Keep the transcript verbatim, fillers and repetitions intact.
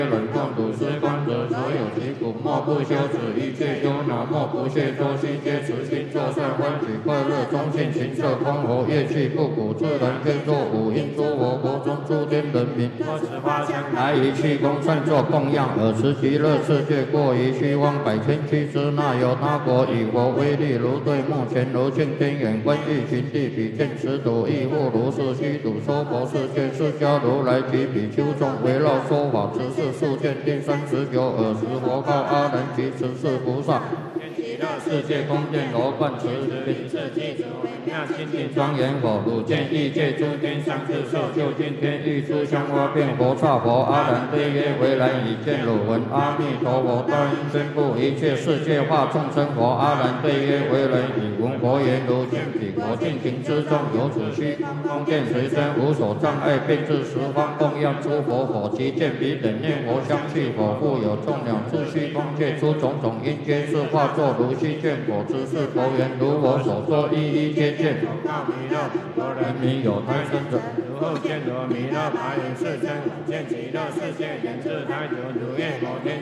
人共睹是观者，所有其苦，莫不休止；一切忧恼，莫不懈作心皆持心作善，欢喜快乐，中性情色，空活乐器不古，自然天作五音，诸佛国中诸天人民，多持花香来于气功，善作供养，尔时极乐世界过于虚妄百千俱之那有他国以佛威力，如对目前如镜天眼观欲寻地比见持土亦复如是虚土娑婆世界，释迦如来及比丘众围绕说法，持是数见第三十九，尔时佛告阿难及十四菩萨。极乐世界宫殿罗冠持顶次记子微妙清净庄严佛，汝见异界诸天上智受就近天欲出香花变佛刹佛，阿难对曰：为然已见汝闻阿弥陀佛大应宣布一切世界化众生佛。阿难对曰：为人已闻佛言，如见彼国尽情之中，有此虚空殿随身无所障碍，遍至十方供养诸佛佛，其见彼等念佛相续佛，复有众鸟自虚空界出种种因皆是化作如虚见佛之是佛缘，如我所说一一皆见。告弥勒，有人民有胎生者，如后见得弥勒白云世尊，见极乐世界，言自胎者，如愿摩天。